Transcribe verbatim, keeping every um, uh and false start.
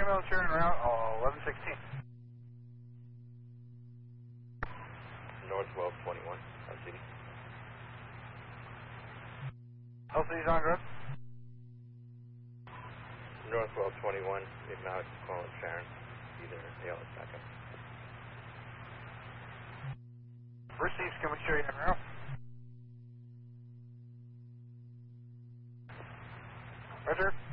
military en route, eleven sixteen. North twelve twenty-one, L C D. L C D's on grid. North twelve twenty-one, Mid-Mount, calling Sharon. Either A L S backup. Received, military en route. Roger.